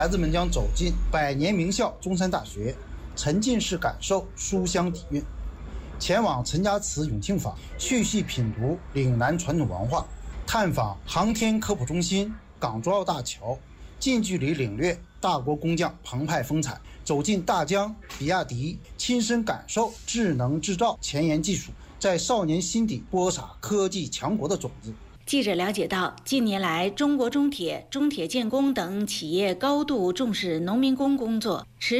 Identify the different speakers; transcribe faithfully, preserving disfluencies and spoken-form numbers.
Speaker 1: 孩子们将走进百年名校中山大学，沉浸式感受书香底蕴；前往陈家祠永庆坊，细细品读岭南传统文化；探访航天科普中心、港珠澳大桥，近距离领略大国工匠澎湃风采；走进大疆、比亚迪，亲身感受智能制造前沿技术，在少年心底播撒科技强国的种子。
Speaker 2: 记者了解到，近年来，中国中铁、中铁建工等企业高度重视农民工工作，持